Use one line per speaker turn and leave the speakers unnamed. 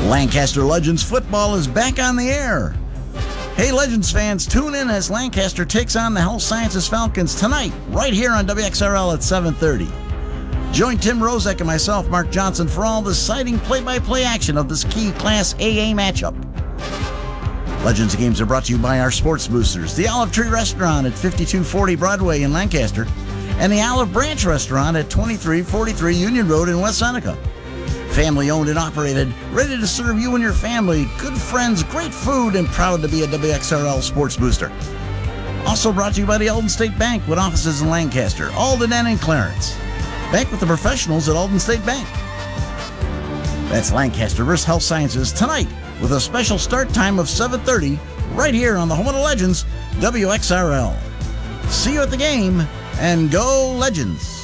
Lancaster Legends football is back on the air. Hey, Legends fans, tune in as Lancaster takes on the Health Sciences Falcons tonight, right here on WXRL at 7:30. Join Tim Rozek and myself, Mark Johnson, for all the exciting play-by-play action of this key Class AA matchup. Legends games are brought to you by our sports boosters, the Olive Tree Restaurant at 5240 Broadway in Lancaster, and the Olive Branch Restaurant at 2343 Union Road in West Seneca. Family owned and operated, ready to serve you and your family, good friends, great food, and proud to be a WXRL sports booster. Also brought to you by the Alden State Bank with offices in Lancaster, Alden, and Clarence. Bank with the professionals at Alden State Bank. That's Lancaster vs. Health Sciences tonight with a special start time of 7:30 right here on the home of the Legends, WXRL. See you at the game, and go Legends!